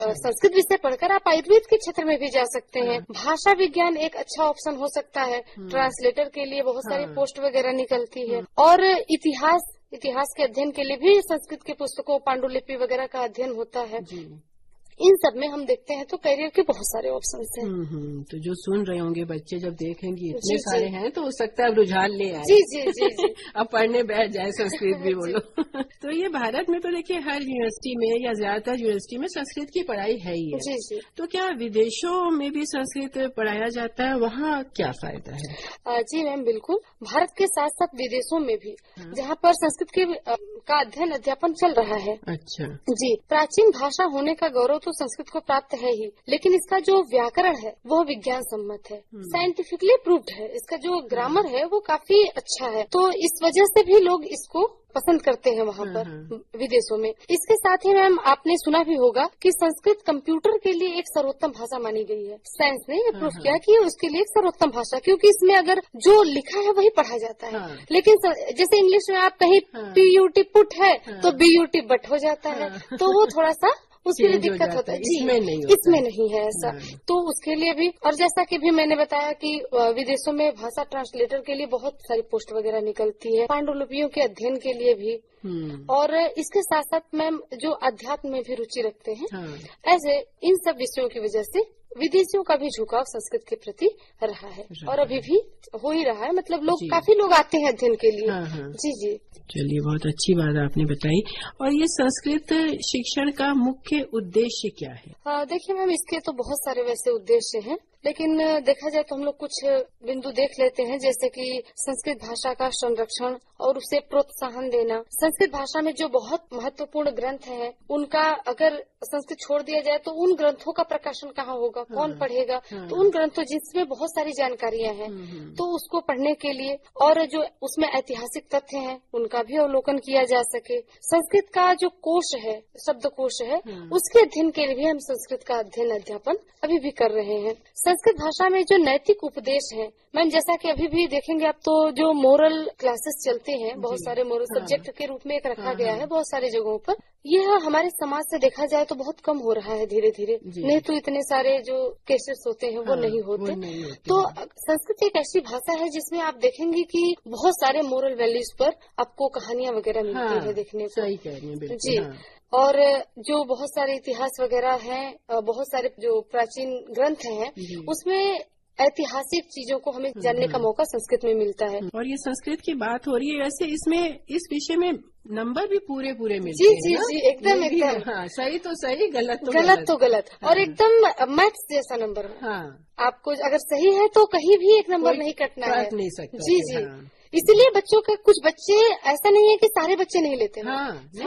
संस्कृत विषय पढ़कर आप आयुर्वेद के क्षेत्र में भी जा सकते हैं। भाषा विज्ञान एक अच्छा ऑप्शन हो सकता है। ट्रांसलेटर के लिए बहुत सारी पोस्ट वगैरह निकलती है। और इतिहास के अध्ययन के लिए भी संस्कृत की पुस्तकों, पांडुलिपि वगैरह का अध्ययन होता है। इन सब में हम देखते हैं तो करियर के बहुत सारे ऑप्शंस हैं। तो जो सुन रहे होंगे बच्चे जब देखेंगे इतने सारे हैं तो हो सकता है रुझान ले आए। जी। अब पढ़ने बैठ जाए संस्कृत भी बोलो। तो ये भारत में तो देखिए हर यूनिवर्सिटी में या ज्यादातर यूनिवर्सिटी में संस्कृत की पढ़ाई है ही है। जी। तो क्या विदेशों में भी संस्कृत पढ़ाया जाता है, वहाँ क्या फायदा है? जी मैम, बिल्कुल। भारत के साथ साथ विदेशों में भी जहाँ पर संस्कृत का अध्ययन अध्यापन चल रहा है। अच्छा जी। प्राचीन भाषा होने का गौरव तो संस्कृत को प्राप्त है ही, लेकिन इसका जो व्याकरण है वो विज्ञान सम्मत है, साइंटिफिकली प्रूव्ड है। इसका जो ग्रामर है वो काफी अच्छा है, तो इस वजह से भी लोग इसको पसंद करते हैं वहाँ पर विदेशों में। इसके साथ ही मैम आपने सुना भी होगा कि संस्कृत कंप्यूटर के लिए एक सर्वोत्तम भाषा मानी गई है। साइंस ने ये प्रूव किया कि उसके लिए एक सर्वोत्तम भाषा, क्योंकि इसमें अगर जो लिखा है वही पढ़ा जाता है। लेकिन जैसे इंग्लिश में आप कहीं PUT पुट है तो BUT बट हो जाता है, तो वो थोड़ा सा उसके लिए दिक्कत होता है। जी, इसमें नहीं है ऐसा। तो उसके लिए भी, और जैसा कि भी मैंने बताया कि विदेशों में भाषा ट्रांसलेटर के लिए बहुत सारी पोस्ट वगैरह निकलती है, पांडुलिपियों के अध्ययन के लिए भी। और इसके साथ साथ मैम जो अध्यात्म में भी रुचि रखते हैं, ऐसे इन सब विषयों की वजह से विदेशियों का भी झुकाव संस्कृत के प्रति रहा है और अभी भी हो ही रहा है। मतलब काफी लोग आते हैं अध्ययन के लिए। जी। चलिए, बहुत अच्छी बात आपने बताई। और ये संस्कृत शिक्षण का मुख्य उद्देश्य क्या है? देखिए मैम, इसके तो बहुत सारे वैसे उद्देश्य हैं, लेकिन देखा जाए तो हम लोग कुछ बिंदु देख लेते हैं, जैसे कि संस्कृत भाषा का संरक्षण और उसे प्रोत्साहन देना। संस्कृत भाषा में जो बहुत महत्वपूर्ण ग्रंथ हैं, उनका अगर संस्कृत छोड़ दिया जाए तो उन ग्रंथों का प्रकाशन कहाँ होगा, कौन पढ़ेगा? तो उन ग्रंथों जिसमें बहुत सारी जानकारियां हैं, तो उसको पढ़ने के लिए, और जो उसमें ऐतिहासिक तथ्य हैं उनका भी अवलोकन किया जा सके। संस्कृत का जो कोश है, शब्दकोश है, उसके अध्ययन के लिए भी हम संस्कृत का अध्ययन अध्यापन अभी भी कर रहे हैं। संस्कृत भाषा में जो नैतिक उपदेश है मैम, जैसा कि अभी भी देखेंगे आप तो जो मोरल क्लासेस चलते हैं, बहुत सारे मोरल सब्जेक्ट के रूप में एक रखा गया है बहुत सारी जगहों पर। यह हमारे समाज से देखा जाए तो बहुत कम हो रहा है धीरे धीरे। नहीं तो इतने सारे जो केसेस होते हैं वो नहीं होते। तो संस्कृत एक ऐसी भाषा है जिसमें आप देखेंगे कि बहुत सारे मोरल वैल्यूज पर आपको कहानियां वगैरह मिलती है देखने को। सही कह रही हैं, जी। और जो बहुत सारे इतिहास वगैरह हैं, बहुत सारे जो प्राचीन ग्रंथ हैं, उसमें ऐतिहासिक चीजों को हमें जानने का मौका संस्कृत में मिलता है। और ये संस्कृत की बात हो रही है, वैसे इसमें इस विषय में नंबर भी पूरे मिलते हैं। जी, एकदम। हाँ, सही तो सही, गलत तो गलत। और एकदम मैथ्स जैसा नंबर। आपको अगर सही है तो कहीं भी एक नंबर नहीं कटना है। नहीं सकता। जी। इसीलिए बच्चों का, कुछ बच्चे ऐसा नहीं है कि सारे बच्चे नहीं लेते हैं।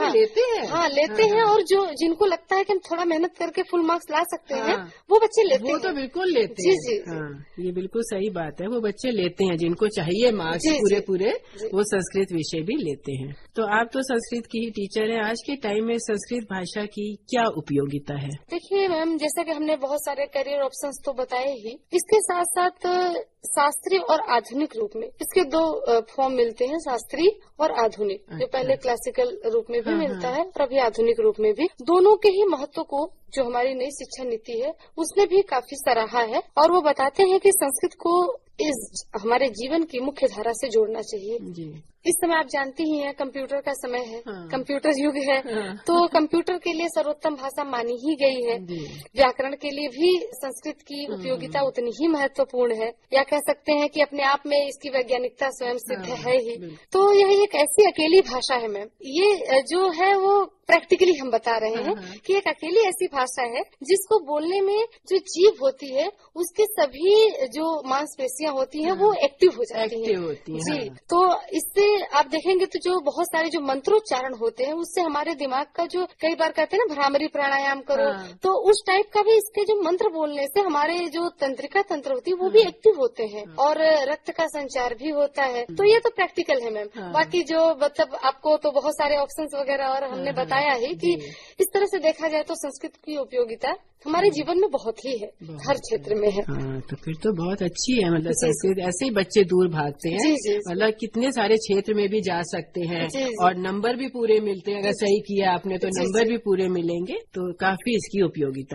लेते हैं। और जो जिनको लगता है कि हम थोड़ा मेहनत करके फुल मार्क्स ला सकते हैं, वो बच्चे लेते हैं। वो तो बिल्कुल लेते हैं। जी। ये बिल्कुल सही बात है, वो बच्चे लेते हैं जिनको चाहिए मार्क्स पूरे, वो संस्कृत विषय भी लेते हैं। तो आप तो संस्कृत की ही टीचर है, आज के टाइम में संस्कृत भाषा की क्या उपयोगिता है? देखिए मैम, जैसा कि हमने बहुत सारे करियर ऑप्शंस तो बताए ही, इसके साथ साथ शास्त्रीय और आधुनिक रूप में इसके दो फॉर्म मिलते हैं, शास्त्रीय और आधुनिक। जो पहले क्लासिकल रूप में भी मिलता है और अभी आधुनिक रूप में भी। दोनों के ही महत्व को जो हमारी नई शिक्षा नीति है उसने भी काफी सराहा है, और वो बताते हैं कि संस्कृत को इस हमारे जीवन की मुख्य धारा से जोड़ना चाहिए। इस समय आप जानती ही हैं, कंप्यूटर का समय है। कंप्यूटर युग है। तो कंप्यूटर के लिए सर्वोत्तम भाषा मानी ही गई है। व्याकरण के लिए भी संस्कृत की उपयोगिता उतनी ही महत्वपूर्ण है, या कह सकते हैं कि अपने आप में इसकी वैज्ञानिकता स्वयं सिद्ध है ही। तो यह एक ऐसी अकेली भाषा है मैम, ये जो है वो प्रैक्टिकली हम बता रहे हैं कि एक अकेली ऐसी भाषा है जिसको बोलने में जो जीभ होती है उसके सभी जो मांसपेशियां होती हैं वो एक्टिव हो जाती हैं। जी। तो इससे आप देखेंगे तो जो बहुत सारे जो मंत्रोच्चारण होते हैं उससे हमारे दिमाग का जो कई बार कहते हैं ना भ्रामरी प्राणायाम करो, तो उस टाइप का भी इसके जो मंत्र बोलने से हमारे जो तंत्रिका तंत्र होती है वो भी एक्टिव होते हैं और रक्त का संचार भी होता है। तो ये तो प्रैक्टिकल है मैम। बाकी जो मतलब आपको तो बहुत सारे ऑप्शंस वगैरह और हमने बताया ही कि इस तरह से देखा जाए तो संस्कृत की उपयोगिता हमारे जीवन में बहुत ही है, हर क्षेत्र में है। तो फिर तो बहुत अच्छी है, मतलब संस्कृत, ऐसे ही बच्चे दूर भागते हैं। मतलब कितने सारे क्षेत्र में भी जा सकते हैं और नंबर भी पूरे मिलते हैं। अगर सही किया आपने तो नंबर भी पूरे मिलेंगे, तो काफी इसकी उपयोगिता